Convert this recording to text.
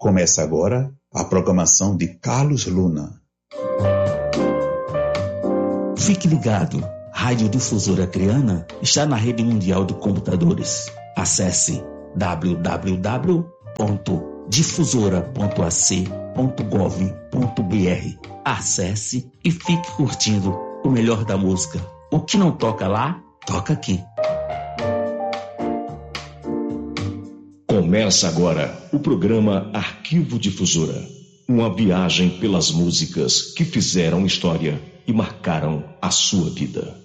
Começa agora a programação de Carlos Luna. Fique ligado, Rádio Difusora Acreana está na rede mundial de computadores. Acesse www.difusora.ac.gov.br. Acesse e fique curtindo o melhor da música. O que não toca lá, toca aqui. Começa agora o programa Arquivo Difusora. Uma viagem pelas músicas que fizeram história e marcaram a sua vida.